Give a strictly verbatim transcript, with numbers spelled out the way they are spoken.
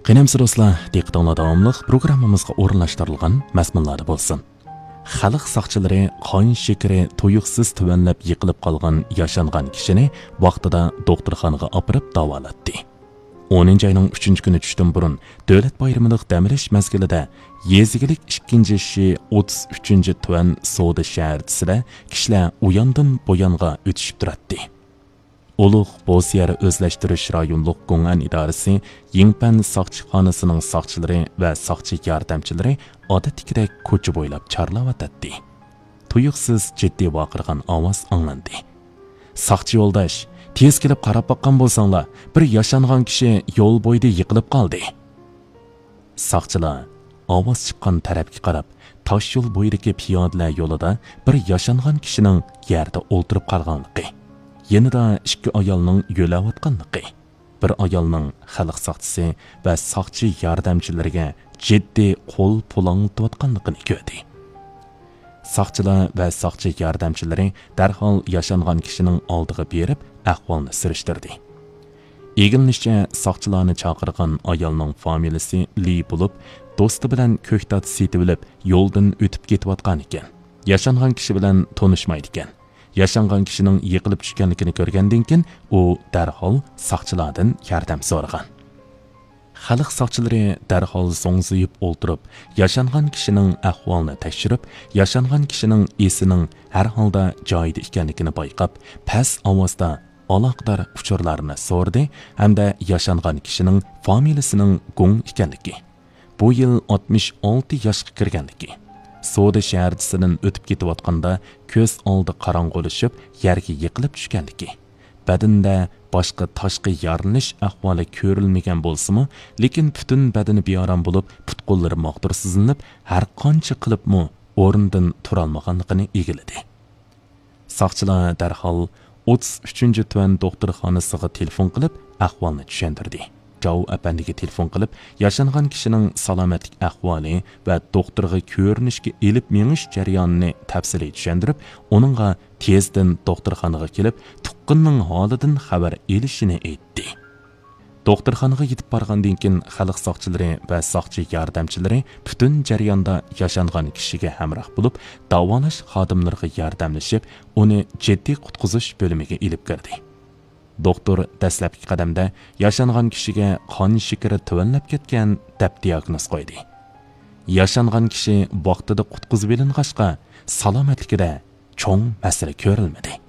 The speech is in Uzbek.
Qenamsi do'stlar, diqqatinglar davomliq programmamizga o'rinlashtirilgan mazmunlarda bo'lsin. Xalq soqchilari qon shekari tuyuqsiz tuvanlab yiqilib qolgan yashangan kishini vaqtida doktorxonaga olib davolatdi. o'ninchi ayning uchinchi kuni tushdan burun davlat bayramilik damirish mazgilida yezigilik ikkinchi ishi o'ttiz uchinchi tuvan Soda shahrisida kishilar uyandan bo'yonga o'tishib turadi. Ulug' Bo'zyer o'zlashtirish rayonluq Gong'an idorasi Yingpan soqchixonasining soqchilari va soqchi yordamchilari odatdagidek ko'cha bo'ylab chorlayotdi. Tuyuqsiz jiddiy vaqirgan ovoz anglandi. Soqchi yo'ldosh, tez kelib qarab boqqan bo'lsanglar, bir yashangan kishi yo'l bo'yida yiqilib qoldi. Soqchilar ovoz chiqqan tarafga qarab, tosh yo'l bo'yidagi piyodalar yo'lida bir yashangan kishining yerda o'ltirib qolganligi, yanida ikki ayolning yo'layotganligi, bir ayolning xalq soqchisi va soqchi yordamchilariga jiddiy qo'l pulanglatayotganligini ko'rdi. Soqchilar va soqchi yordamchilari darhol yashangan kishining oldiga berib ahvolni surishtirdi. Egilishicha soqchilarni chaqirgan ayolning familiyasi Li bo'lib, do'sti bilan ko'ktat setilib yo'ldan o'tib ketayotgan ekan. Yashangan kishi bilan tanishmaydi ekan. Yashangan kishining yiqilib tushganligini ko'rgandan keyin u darhol soqchilardan yordam so'ragan. Xalq soqchilari darhol so'ngziyib o'ltirib, yashangan kishining ahvolini tekshirib, yashangan kishining esining har holda joyida ekanligini bayqab, past ovozda aloqador uchurlarni so'rdi hamda yashangan kishining familiyasining Gong ekanligi, bu yil oltmish olti yoshga kirganligi, Soda shaharchisidan o'tib ketayotganda ko'z oldi qorong'ulashib, yerga yiqilib tushganligi, badanda boshqa tashqi yarilish ahvoli ko'rilmagan bo'lsa-mu, lekin butun badani beorom bo'lib, put-qo'llari moqtirsizlanib, har qancha qilibmi o'rnidan tura olmaganligini egiladi. Soqchilar darhol o'ttiz uchinchi tuvan doktorxonasiga telefon qilib, ahvolni tushuntirdi. Jov apandiga telefon qilib, yashangan kishining salomatlik ahvoli va doktorga ko'rinishga elib menish jarayonini tafsiliy tushuntirib, uningga tezdan doktorxonaga kelib, tuqqinning holidan xabar elishini aytdi. Doktorxonaga yetib borgandan keyin xalq soqchilari va soqchi yordamchilari butun jarayonda yashangan kishiga hamroh bo'lib, davolash xodimlariga yordamlashib, uni jiddiy qutqizish bo'limiga ilib kirdi. Doktor dastlabki qadamda yashangan kishiga qon shekari tuvanlab ketgan deb diagnoz qo'ydi. Yashangan kishi vaqtida qutqizib olingancha salomatligida cho'ng masala ko'rilmadi.